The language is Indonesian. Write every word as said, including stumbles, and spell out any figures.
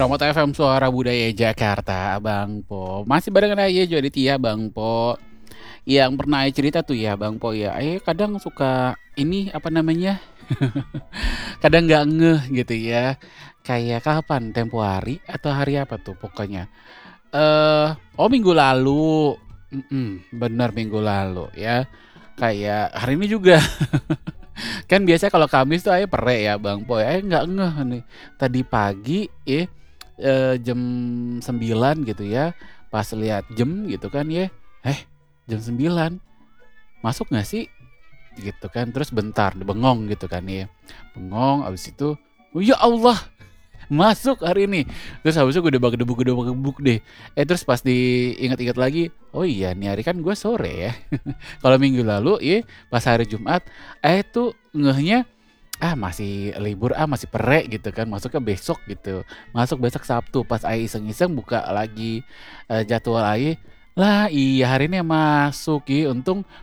Promoto F M Suara Budaya Jakarta, Bang Po. Masih barengan aja Jo Aditya, Bang Po. Yang pernah cerita tuh ya, Bang Po ya. Eh kadang suka ini apa namanya? Kadang nggak ngeh gitu ya. Kayak kapan? Tempo hari atau hari apa tuh pokoknya. Eh, oh minggu lalu. Mm-mm, bener minggu lalu ya. Kayak hari ini juga. Kan biasanya kalau Kamis tuh ayah pere ya Bang Po. Ayah nggak ngeh nih. Tadi pagi eh eh, jam sembilan gitu ya. Pas lihat jam gitu kan ya. Eh jam sembilan masuk nggak sih? Gitu kan. Terus bentar bengong gitu kan ya. Bengong abis itu. Oh ya Allah masuk hari ini. Terus habis itu gue udah gedebuk gedebuk deh. Eh terus pas diingat-ingat lagi. Oh iya nih hari kan gue sore ya. Kalau minggu lalu ya pas hari Jumat. Eh tuh ngehnya ah masih libur ah masih pere gitu kan masuknya besok gitu masuk besok Sabtu pas Ai iseng-iseng buka lagi eh, jadwal Ai lah iya hari ini masuk ya untung